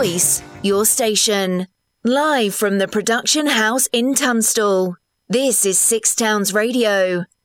voice, your station. Live from the production house in Tunstall. This is Six Towns Radio.